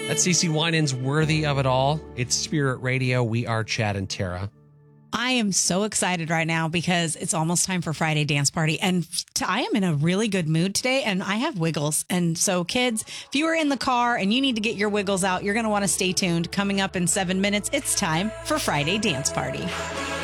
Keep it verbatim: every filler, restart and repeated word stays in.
That's CeCe Winans, Worthy of It All. It's Spirit Radio. We are Chad and Tara. I am so excited right now because it's almost time for Friday Dance Party. And t- I am in a really good mood today and I have wiggles. And so kids, if you are in the car and you need to get your wiggles out, you're going to want to stay tuned. Coming up in seven minutes, it's time for Friday Dance Party.